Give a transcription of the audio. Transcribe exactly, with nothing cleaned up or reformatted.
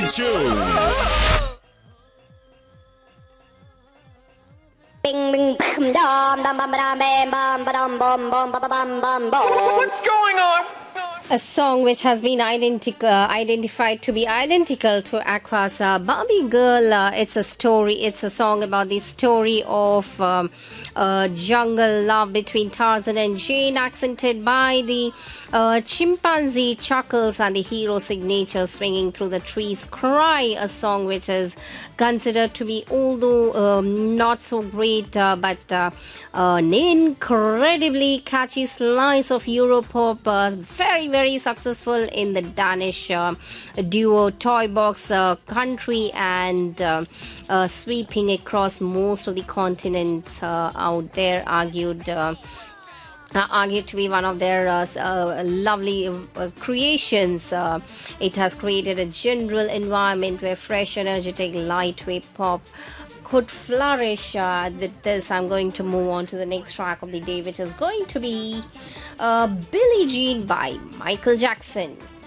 Jones. Bing bing bam dum dum bam bam bam bam bam bam bam bam bam bam bam. What's going on? A song which has been identical, identified to be identical to Aqua's uh, Barbie Girl. Uh, it's a story. It's a song about the story of um, uh, jungle love between Tarzan and Jane, accented by the uh, chimpanzee chuckles and the hero signature swinging through the trees cry. A song which is considered to be, although um, not so great, uh, but uh, an incredibly catchy slice of Europop. Uh, very, very very successful in the Danish uh, duo Toy Box uh, country, and uh, uh, sweeping across most of the continents uh, out there, argued uh, Uh, argued to be one of their uh, uh, lovely uh, creations. Uh, it has created a general environment where fresh, energetic, lightweight pop could flourish. Uh, with this, I'm going to move on to the next track of the day, which is going to be uh, Billie Jean by Michael Jackson.